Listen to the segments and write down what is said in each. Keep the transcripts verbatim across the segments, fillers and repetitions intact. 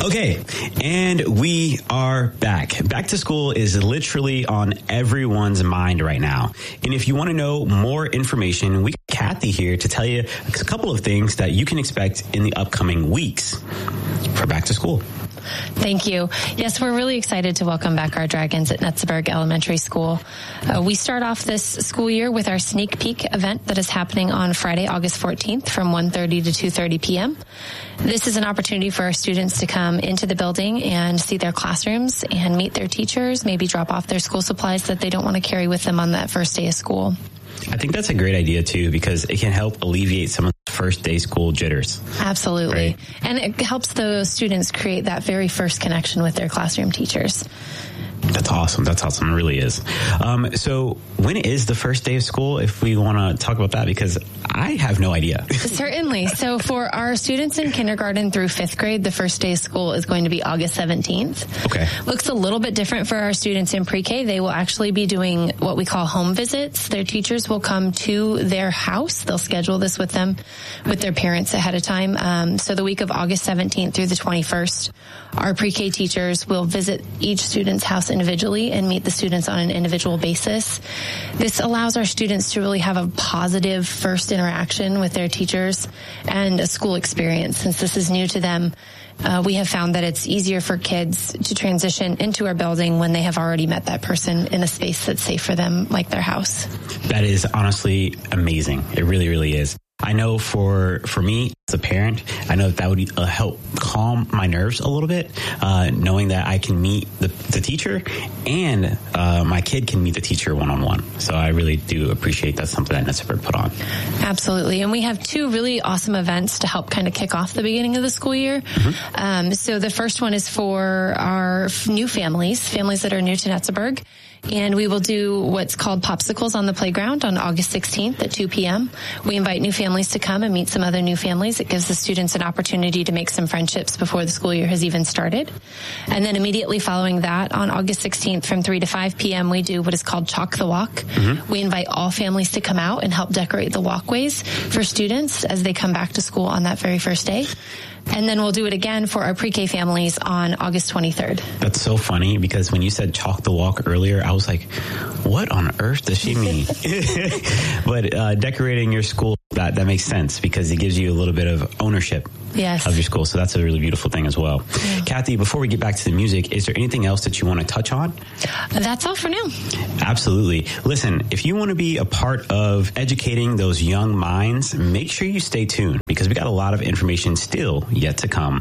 Okay, and we are back. Back to school is literally on everyone's mind right now. And if you want to know more information, we got Kathy here to tell you a couple of things that you can expect in the upcoming weeks for back to school. Thank you. Yes, we're really excited to welcome back our Dragons at Netzeburg Elementary School. Uh, we start off this school year with our sneak peek event that is happening on Friday, August fourteenth from one thirty to two thirty p.m. This is an opportunity for our students to come into the building and see their classrooms and meet their teachers, maybe drop off their school supplies that they don't want to carry with them on that first day of school. I think that's a great idea, too, because it can help alleviate some of the first day school jitters. Absolutely. Right? And it helps the students create that very first connection with their classroom teachers. That's awesome. That's awesome. It really is. Um, so when is the first day of school, if we want to talk about that? Because I have no idea. Certainly. So for our students in kindergarten through fifth grade, the first day of school is going to be August seventeenth. Okay. Looks a little bit different for our students in pre-K. They will actually be doing what we call home visits. Their teachers will come to their house. They'll schedule this with them, with their parents ahead of time. Um, so the week of August seventeenth through the twenty-first, our pre-K teachers will visit each student's house individually and meet the students on an individual basis. This allows our students to really have a positive first interaction with their teachers and a school experience. Since this is new to them, uh, we have found that it's easier for kids to transition into our building when they have already met that person in a space that's safe for them, like their house. That is honestly amazing. It really, really is. I know for for me as a parent, I know that that would uh, help calm my nerves a little bit, uh, knowing that I can meet the, the teacher and uh, my kid can meet the teacher one-on-one. So I really do appreciate that's something that Netzeburg put on. Absolutely. And we have two really awesome events to help kind of kick off the beginning of the school year. Mm-hmm. Um, so the first one is for our new families, families that are new to Netzeburg. And we will do what's called Popsicles on the Playground on August sixteenth at two p.m. We invite new families to come and meet some other new families. It gives the students an opportunity to make some friendships before the school year has even started. And then immediately following that, on August sixteenth from three to five p.m., we do what is called Chalk the Walk. Mm-hmm. We invite all families to come out and help decorate the walkways for students as they come back to school on that very first day. And then we'll do it again for our pre-K families on August twenty-third. That's so funny because when you said chalk the walk earlier, I was like, what on earth does she mean? But uh, decorating your school, that, that makes sense because it gives you a little bit of ownership yes. of your school. So that's a really beautiful thing as well. Yeah. Kathy, before we get back to the music, is there anything else that you want to touch on? That's all for now. Absolutely. Listen, if you want to be a part of educating those young minds, make sure you stay tuned because we got a lot of information still yet to come.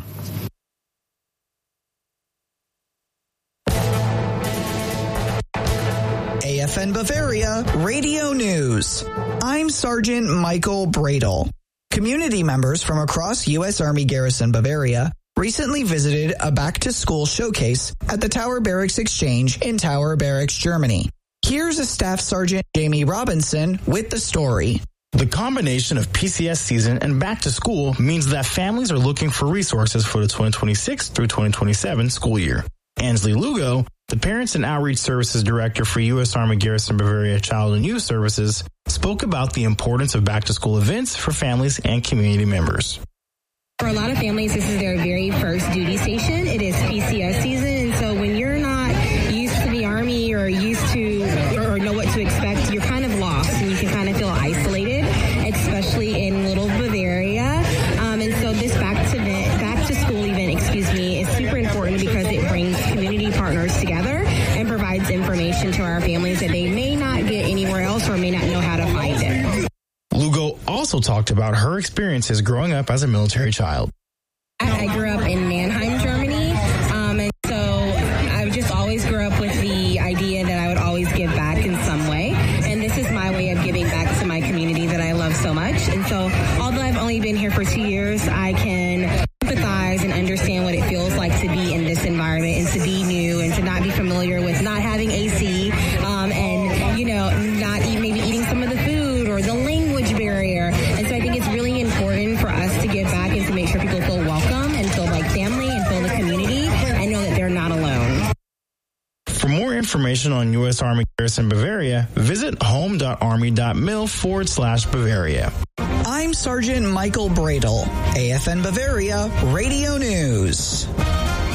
A F N Bavaria Radio News. I'm Sergeant Michael Bradle. Community members from across U S Army Garrison Bavaria recently visited a back-to-school showcase at the Tower Barracks Exchange in Tower Barracks, Germany. Here's a Staff Sergeant Jamie Robinson with the story. The combination of P C S season and back to school means that families are looking for resources for the twenty twenty-six through twenty twenty-seven school year. Ansley Lugo, the Parents and Outreach Services Director for U S Army Garrison Bavaria Child and Youth Services, spoke about the importance of back-to-school events for families and community members. For a lot of families, this is their very first duty station. It is P C S season, and so when you're not used to the Army or used to or know what to expect, you're kind of lost, and you can kind of feel isolated, especially in little Bavaria. Um, and so this back to back to school event, excuse me, is super important because it brings community partners together and provides information to our families that they may not get anywhere else or may not know how to find it. Lugo also talked about her experiences growing up as a military child. I grew up in Mannheim, Germany, um, and so I just always grew up with the idea that I would always give back in some way, and this is my way of giving back to my community that I love so much. And so although I've only been here for two years, I can empathize and understand what it feels like to be in this environment and to be new and to not be familiar with not having A C um, and, you know, not eat, maybe eating some of the food or the language barrier. And so I think it's really important for us to give back and to make sure people feel welcome and feel like family and feel the community and know that they're not alone. For more information on U S Army Garrison Bavaria, visit home.army.mil forward slash Bavaria. I'm Sergeant Michael Bradle, A F N Bavaria Radio News.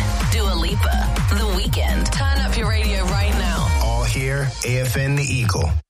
Dua Lipa, The Weeknd. Turn up your radio right now. All here, A F N The Eagle.